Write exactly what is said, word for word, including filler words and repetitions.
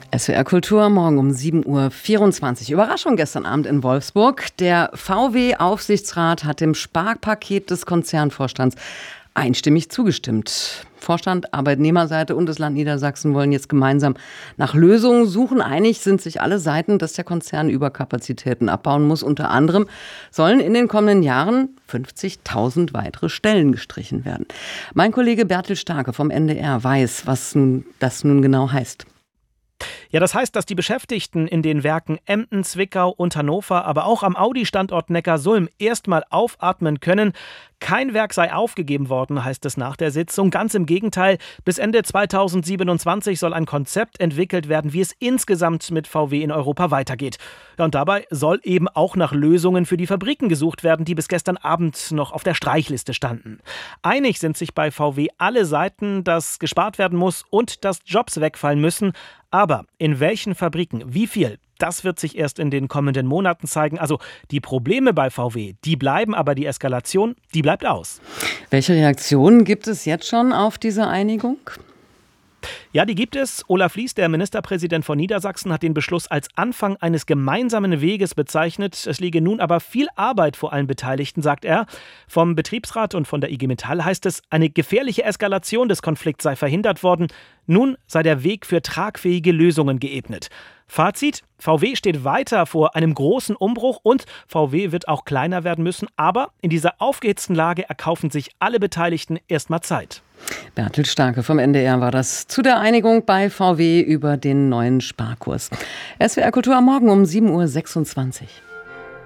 S W R Kultur, morgen um sieben Uhr vierundzwanzig. Überraschung gestern Abend in Wolfsburg. Der V W-Aufsichtsrat hat dem Sparpaket des Konzernvorstands einstimmig zugestimmt. Vorstand, Arbeitnehmerseite und das Land Niedersachsen wollen jetzt gemeinsam nach Lösungen suchen. Einig sind sich alle Seiten, dass der Konzern Überkapazitäten abbauen muss. Unter anderem sollen in den kommenden Jahren fünfzigtausend weitere Stellen gestrichen werden. Mein Kollege Bertel Starke vom N D R weiß, was nun, das nun genau heißt. Ja, das heißt, dass die Beschäftigten in den Werken Emden, Zwickau und Hannover, aber auch am Audi-Standort Neckarsulm erstmal aufatmen können. Kein Werk sei aufgegeben worden, heißt es nach der Sitzung. Ganz im Gegenteil, bis Ende zweitausendsiebenundzwanzig soll ein Konzept entwickelt werden, wie es insgesamt mit V W in Europa weitergeht. Ja, und dabei soll eben auch nach Lösungen für die Fabriken gesucht werden, die bis gestern Abend noch auf der Streichliste standen. Einig sind sich bei V W alle Seiten, dass gespart werden muss und dass Jobs wegfallen müssen. Aber in welchen Fabriken, wie viel? Das wird sich erst in den kommenden Monaten zeigen. Also die Probleme bei V W, die bleiben, aber die Eskalation, die bleibt aus. Welche Reaktionen gibt es jetzt schon auf diese Einigung? Ja, die gibt es. Olaf Lies, der Ministerpräsident von Niedersachsen, hat den Beschluss als Anfang eines gemeinsamen Weges bezeichnet. Es liege nun aber viel Arbeit vor allen Beteiligten, sagt er. Vom Betriebsrat und von der I G Metall heißt es, eine gefährliche Eskalation des Konflikts sei verhindert worden. Nun sei der Weg für tragfähige Lösungen geebnet. Fazit: V W steht weiter vor einem großen Umbruch und V W wird auch kleiner werden müssen. Aber in dieser aufgehitzten Lage erkaufen sich alle Beteiligten erstmal Zeit. Bertel Starke vom N D R war das zu der Einigung bei V W über den neuen Sparkurs. S W R Kultur am Morgen um sieben Uhr sechsundzwanzig.